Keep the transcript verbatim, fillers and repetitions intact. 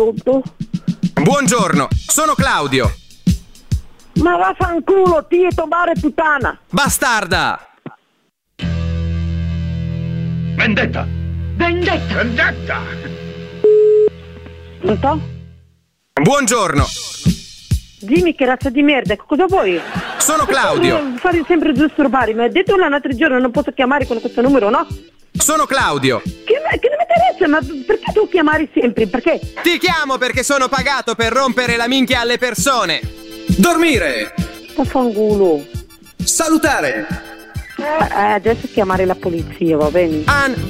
Pronto? Buongiorno, sono Claudio. Ma vaffanculo, tieto mare puttana! Bastarda! Vendetta! Vendetta! Vendetta! Pronto? Buongiorno, Dimmi che razza di merda, cosa vuoi? sono Claudio. Fai sempre disturbare, mi hai detto l'altro giorno non posso chiamare con questo numero, no? Sono Claudio. Che, che non mi interessa, ma perché tu chiamare sempre? Perché? Ti chiamo perché sono pagato per rompere la minchia alle persone. Dormire. Vaffanculo. Salutare. Eh, adesso chiamare la polizia, va bene? An